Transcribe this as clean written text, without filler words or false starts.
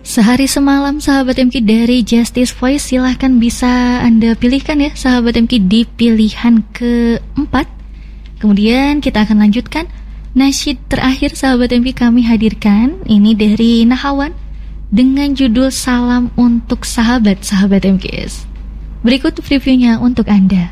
Sehari Semalam sahabat MK dari Justice Voice, silahkan bisa Anda pilihkan ya sahabat MK di pilihan keempat. Kemudian kita akan lanjutkan nasyid terakhir sahabat MK kami hadirkan. Ini dari Nahawan dengan judul Salam untuk Sahabat MK. Berikut previewnya untuk Anda.